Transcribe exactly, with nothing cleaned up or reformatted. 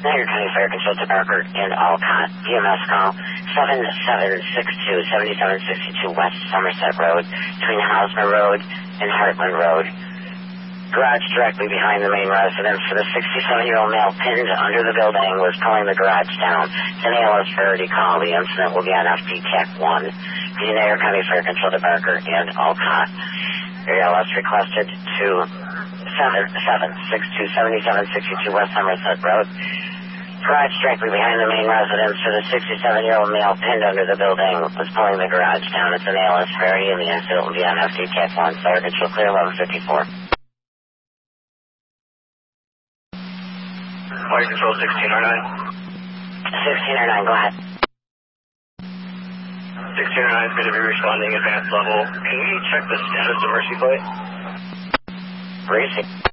Niagara County Fire Control to Barker and Alcott. E M S call seven seven six two, seven seven six two West Somerset Road between Hosmer Road and Heartland Road. Garage directly behind the main residence for the sixty-seven-year-old male pinned under the building was pulling the garage down. It's an A L S priority call. The incident will be on F D T A C one. The Niagara County Fire Control to Barker and Alcott. A L S requested to seven seven six two, seven seven six two West Somerset Road. Garage directly behind the main residence for the sixty-seven-year-old male pinned under the building was pulling the garage down. It's an A L S priority and the incident will be on F D T A C one. Fire Control clear, eleven fifty-four. Fire Control sixteen oh nine. sixteen oh nine, go ahead. sixteen oh nine is going to be responding advanced level. Can we check the status of Mercy Plate? Mercy.